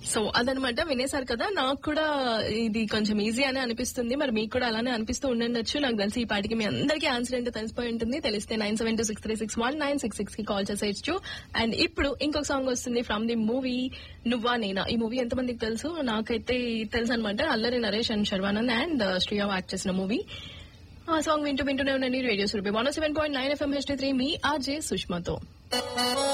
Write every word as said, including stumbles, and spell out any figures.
So అదనమాట, వినేశారు కదా. నాకు కూడా ఇది కొంచెం ఈజీ అని అనిపిస్తుంది, మరి మీకు కూడా అలానే అనిపిస్తూ ఉండొచ్చు. నాకు తెలిసి ఈ పాటికి మీ అందరికీ ఆన్సర్ ఏంటో తెలిసిపోయి ఉంటుంది. తెలిస్తే nine seven two six three six one nine six six కి కాల్ చేసేయచ్చు. అండ్ ఇప్పుడు ఇంకొక సాంగ్ వస్తుంది ఫ్రమ్ ది మూవీ నువ్వా నేనా. ఈ మూవీ ఎంతమందికి తెలుసు? నాకైతే తెలుసు అనమాట. Allari Naresh and Sharwanand and Sriya act చేసిన మూవీ. ఆ సాంగ్ వింటూ వింటూనే ఉండండి radio Surabhi one seven point nine FM H three మీ ఆర్జే సుష్మాతో.